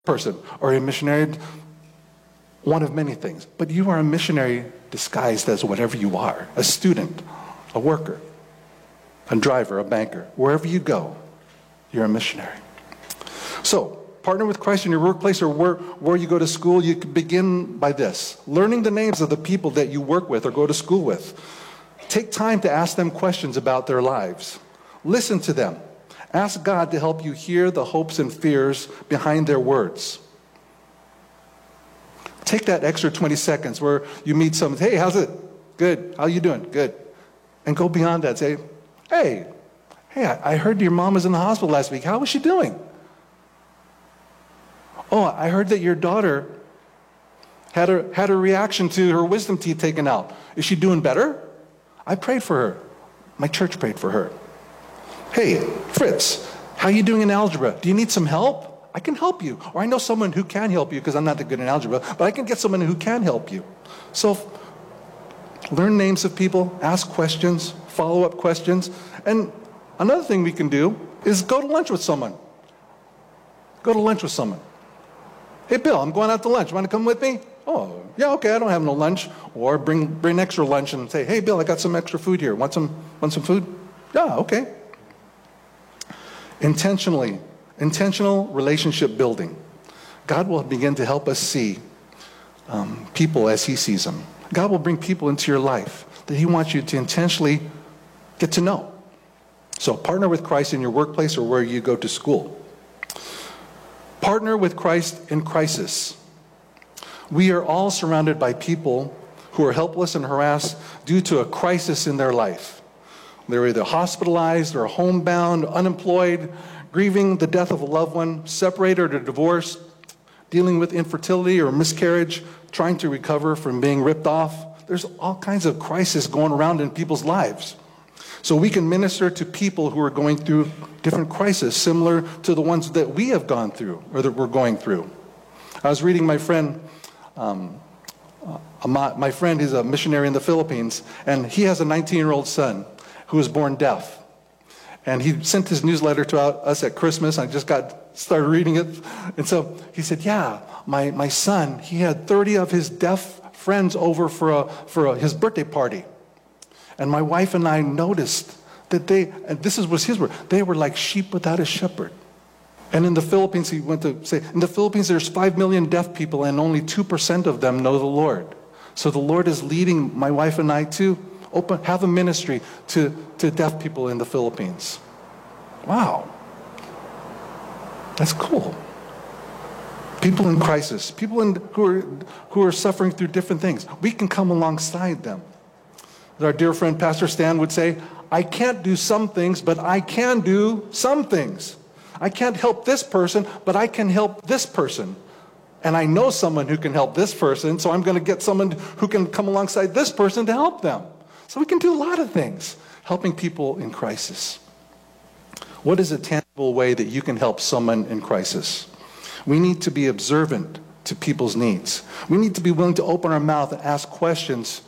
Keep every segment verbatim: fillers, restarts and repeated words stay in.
person, or a missionary, one of many things. But you are a missionary disguised as whatever you are, a student, a worker, a driver, a banker. Wherever you go, you're a missionary. So, partner with Christ in your workplace or where, where you go to school. You can begin by this: learning the names of the people that you work with or go to school with. Take time to ask them questions about their lives. Listen to them. Ask God to help you hear the hopes and fears behind their words. Take that extra twenty seconds where you meet someone. Hey, how's it? Good. How you doing? Good. And go beyond that. Say, hey, hey, I heard your mom was in the hospital last week. How was she doing? Oh, I heard that your daughter had a, had a reaction to her wisdom teeth taken out. Is she doing better? I prayed for her. My church prayed for her. Hey, Fritz, how are you doing in algebra? Do you need some help? I can help you. Or I know someone who can help you because I'm not that good in algebra, but I can get someone who can help you. So learn names of people, ask questions, follow-up questions. And another thing we can do is go to lunch with someone. Go to lunch with someone. Hey, Bill, I'm going out to lunch. Want to come with me? Oh, yeah, okay, I don't have no lunch. Or bring bring extra lunch and say, hey, Bill, I got some extra food here. Want some, want some food? Yeah, okay. Intentionally, intentional relationship building. God will begin to help us see um, people as he sees them. God will bring people into your life that he wants you to intentionally get to know. So partner with Christ in your workplace or where you go to school. Partner with Christ in crisis. We are all surrounded by people who are helpless and harassed due to a crisis in their life. They're either hospitalized or homebound, unemployed, grieving the death of a loved one, separated or divorced, dealing with infertility or miscarriage, trying to recover from being ripped off. There's all kinds of crises going around in people's lives. So we can minister to people who are going through different crises, similar to the ones that we have gone through or that we're going through. I was reading my friend, um, uh, my friend is a missionary in the Philippines, and he has a nineteen-year-old son who was born deaf. And he sent his newsletter to us at Christmas. I just got started reading it. And so he said, yeah, my, my son, he had thirty of his deaf friends over for, a, for a, his birthday party. And my wife and I noticed that they, and this was his word, they were like sheep without a shepherd. And in the Philippines, he went to say, in the Philippines, there's five million deaf people and only two percent of them know the Lord. So the Lord is leading my wife and I to open, have a ministry to, to deaf people in the Philippines. Wow. That's cool. People in crisis, people in, who are, who are suffering through different things. We can come alongside them. Our dear friend Pastor Stan would say, I can't do some things, but I can do some things. I can't help this person, but I can help this person. And I know someone who can help this person, so I'm going to get someone who can come alongside this person to help them. So we can do a lot of things, helping people in crisis. What is a tangible way that you can help someone in crisis? We need to be observant to people's needs. We need to be willing to open our mouth and ask questions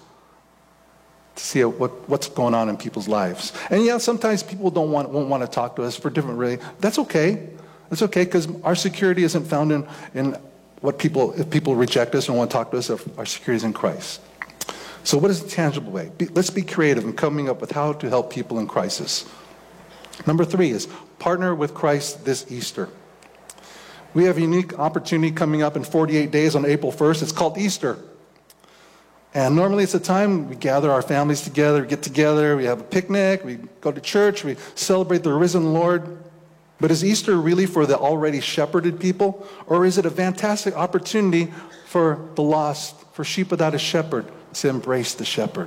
to see what, what's going on in people's lives. And yeah, sometimes people don't want, won't want to talk to us for different reasons. That's okay. That's okay, because our security isn't found in, in what people, if people reject us and want to talk to us, our security is in Christ. So what is a tangible way? Be, let's be creative in coming up with how to help people in crisis. Number three is partner with Christ this Easter. We have a unique opportunity coming up in forty-eight days on April first. It's called Easter. And normally it's a time we gather our families together, we get together, we have a picnic, we go to church, we celebrate the risen Lord. But is Easter really for the already shepherded people? Or is it a fantastic opportunity for the lost, for sheep without a shepherd, to embrace the shepherd?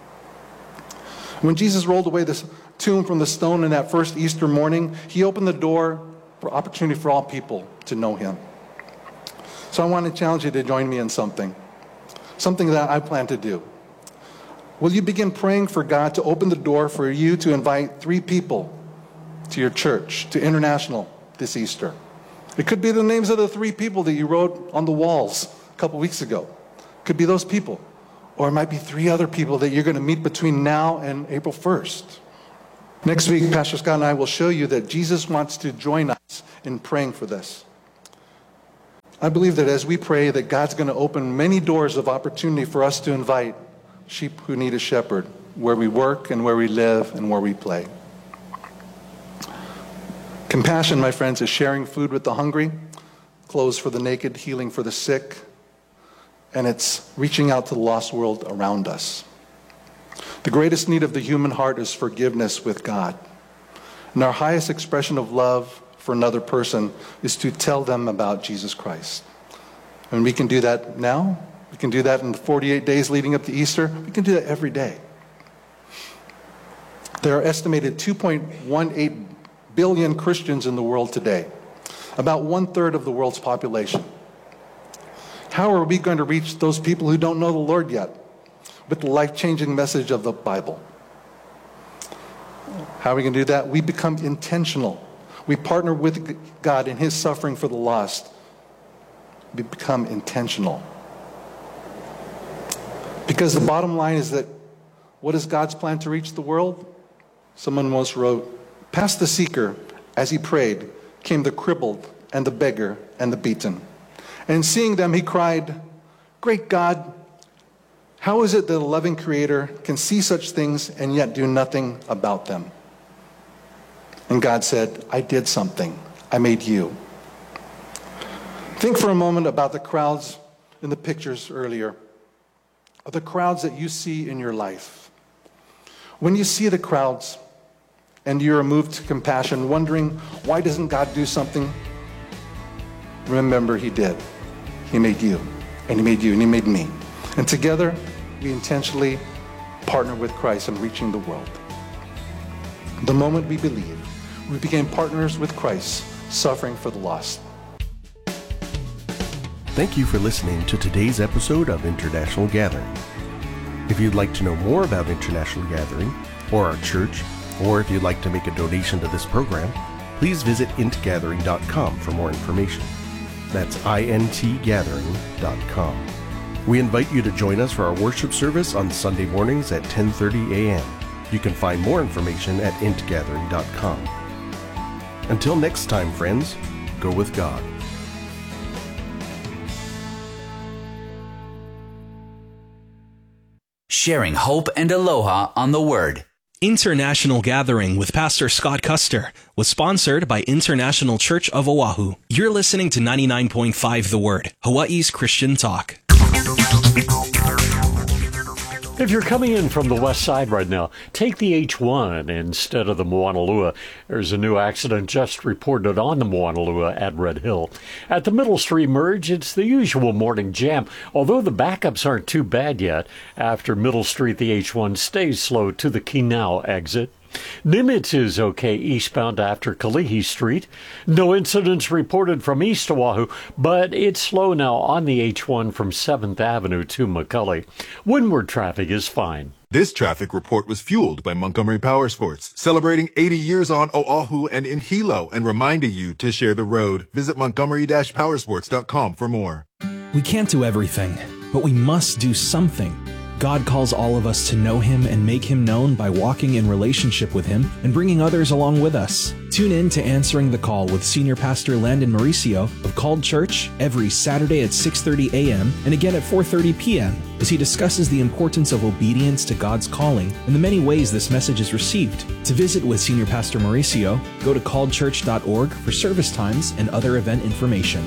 When Jesus rolled away the tomb from the stone in that first Easter morning, he opened the door for opportunity for all people to know him. So I want to challenge you to join me in something. Something that I plan to do. Will you begin praying for God to open the door for you to invite three people to your church, to International this Easter? It could be the names of the three people that you wrote on the walls a couple weeks ago. It could be those people. Or it might be three other people that you're going to meet between now and April first. Next week, Pastor Scott and I will show you that Jesus wants to join us in praying for this. I believe that as we pray that God's going to open many doors of opportunity for us to invite sheep who need a shepherd, where we work and where we live and where we play. Compassion, my friends, is sharing food with the hungry, clothes for the naked, healing for the sick, and it's reaching out to the lost world around us. The greatest need of the human heart is forgiveness with God. And our highest expression of love for another person is to tell them about Jesus Christ. And we can do that now. We can do that in the forty-eight days leading up to Easter. We can do that every day. There are estimated two point one eight billion Christians in the world today, about one-third of the world's population. How are we going to reach those people who don't know the Lord yet with the life-changing message of the Bible? How are we going to do that? We become intentional. We partner with God in his suffering for the lost. We become intentional. Because the bottom line is that what is God's plan to reach the world? Someone once wrote, "Past the seeker, as he prayed, came the crippled and the beggar and the beaten. And seeing them, he cried, 'Great God, how is it that a loving Creator can see such things and yet do nothing about them?' And God said, 'I did something. I made you.'" Think for a moment about the crowds in the pictures earlier, of the crowds that you see in your life. When you see the crowds and you're moved to compassion, wondering, why doesn't God do something? Remember, he did. He made you, and he made you, and he made me. And together, we intentionally partner with Christ in reaching the world. The moment we believe, we became partners with Christ, suffering for the lost. Thank you for listening to today's episode of International Gathering. If you'd like to know more about International Gathering or our church, or if you'd like to make a donation to this program, please visit int gathering dot com for more information. That's int gathering dot com. We invite you to join us for our worship service on Sunday mornings at ten thirty a.m. You can find more information at int gathering dot com. Until next time, friends, go with God. Sharing hope and aloha on the Word. International Gathering with Pastor Scott Custer was sponsored by International Church of Oahu. You're listening to ninety-nine point five The Word, Hawaii's Christian talk. If you're coming in from the west side right now, take the H one instead of the Moanalua. There's a new accident just reported on the Moanalua at Red Hill. At the Middle Street merge, it's the usual morning jam, although the backups aren't too bad yet. After Middle Street, the H one stays slow to the Kinau exit. Nimitz is okay eastbound after Kalihi Street. No incidents reported from East Oahu, but it's slow now on the H one from seventh Avenue to McCully. Windward traffic is fine. This traffic report was fueled by Montgomery Powersports, celebrating eighty years on Oahu and in Hilo, and reminding you to share the road. Visit montgomery dash powersports dot com for more. We can't do everything, but we must do something. God calls all of us to know Him and make Him known by walking in relationship with Him and bringing others along with us. Tune in to Answering the Call with Senior Pastor Landon Mauricio of Called Church every Saturday at six thirty a.m. and again at four thirty p.m. as he discusses the importance of obedience to God's calling and the many ways this message is received. To visit with Senior Pastor Mauricio, go to called church dot org for service times and other event information.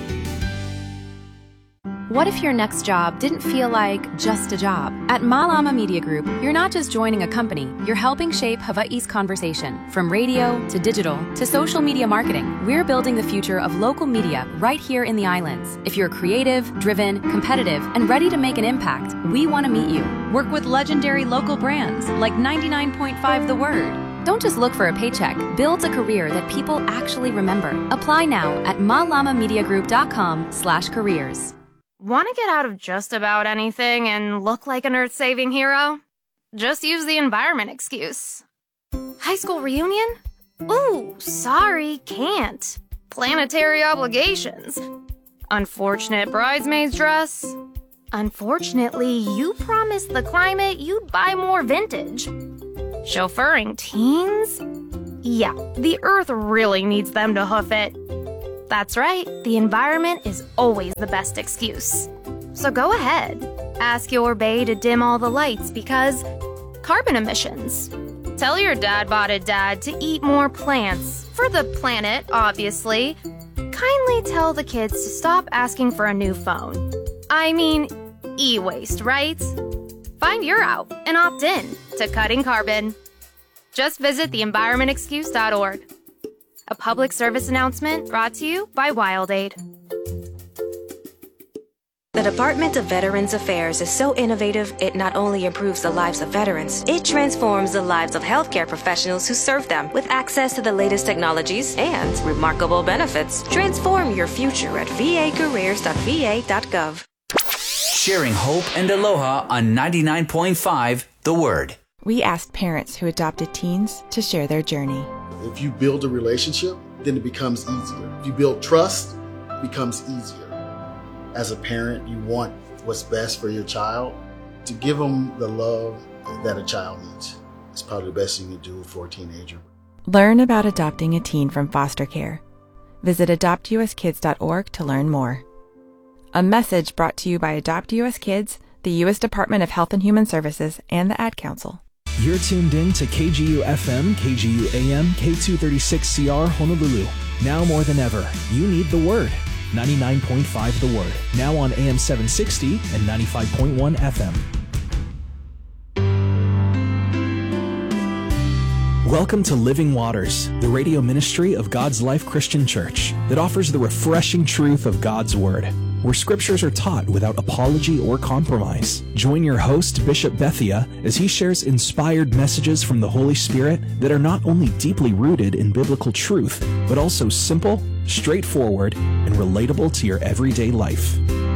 What if your next job didn't feel like just a job? At Malama Media Group, you're not just joining a company, you're helping shape Hawaii's conversation. From radio to digital to social media marketing, we're building the future of local media right here in the islands. If you're creative, driven, competitive, and ready to make an impact, we want to meet you. Work with legendary local brands like ninety-nine point five The Word. Don't just look for a paycheck. Build a career that people actually remember. Apply now at malama media group dot com slash careers. Want to get out of just about anything and look like an earth-saving hero? Just use the environment excuse. High school reunion? Ooh, sorry, can't. Planetary obligations. Unfortunate bridesmaid's dress. Unfortunately, you promised the climate you'd buy more vintage. Chauffeuring teens? Yeah, the earth really needs them to hoof it. That's right, the environment is always the best excuse. So go ahead, ask your bae to dim all the lights because carbon emissions. Tell your dad-botted dad to eat more plants, for the planet, obviously. Kindly tell the kids to stop asking for a new phone. I mean, e-waste, right? Find your out and opt in to cutting carbon. Just visit the environment excuse dot org. A public service announcement brought to you by WildAid. The Department of Veterans Affairs is so innovative, it not only improves the lives of veterans, it transforms the lives of healthcare professionals who serve them with access to the latest technologies and remarkable benefits. Transform your future at v a careers dot v a dot gov. Sharing hope and aloha on ninety-nine point five The Word. We asked parents who adopted teens to share their journey. If you build a relationship, then it becomes easier. If you build trust, it becomes easier. As a parent, you want what's best for your child. To give them the love that a child needs is probably the best thing you can do for a teenager. Learn about adopting a teen from foster care. Visit adopt u s kids dot org to learn more. A message brought to you by Adopt U S Kids, the U S Department of Health and Human Services, and the Ad Council. You're tuned in to K G U F M, K G U A M, K two thirty-six C R Honolulu. Now more than ever, you need the Word. ninety-nine point five The Word, now on A M seven sixty and ninety-five point one F M. Welcome to Living Waters, the radio ministry of God's Life Christian Church that offers the refreshing truth of God's Word, where scriptures are taught without apology or compromise. Join your host, Bishop Bethia, as he shares inspired messages from the Holy Spirit that are not only deeply rooted in biblical truth, but also simple, straightforward, and relatable to your everyday life.